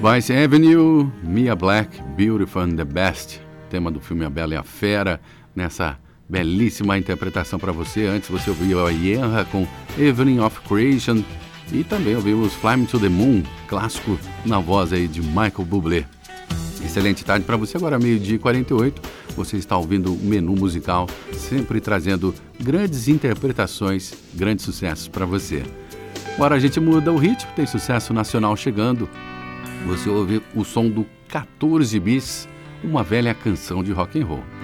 Vice Avenue, Mia Black, Beautiful and the Best, tema do filme A Bela e a Fera, nessa belíssima interpretação para você. Antes você ouviu a Yenra com Evening of Creation e também ouvimos Fly Me to the Moon, clássico na voz aí de Michael Bublé. Excelente tarde para você, agora 12h48, você está ouvindo o Menu Musical, sempre trazendo grandes interpretações, grandes sucessos para você. Agora a gente muda o ritmo, tem sucesso nacional chegando. Você ouve o som do 14 Bis, uma velha canção de rock and roll.